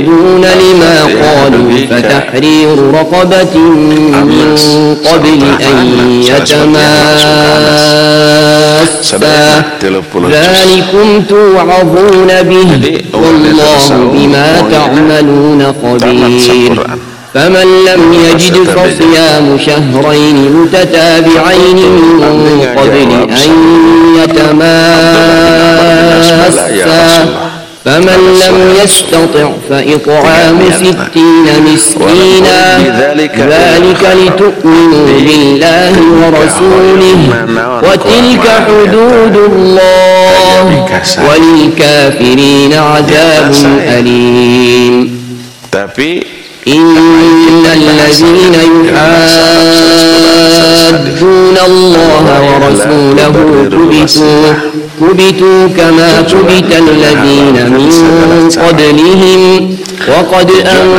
لما قالوا فتحرير رقبة من قبل أن يتماسا ذلكم توعظون به والله بما تعملون خبير فمن لم يجد فصيام شهرين متتابعين من قبل أن يتماسا فمن لم يستطع فإطعام 60 مسكينا ذلك لتؤمنوا بالله ورسوله وتلك حدود الله وللكافرين عذاب أليم. إن الذين يحادون الله ورسوله كبتوا كما كبت الذين من قبلهم وقد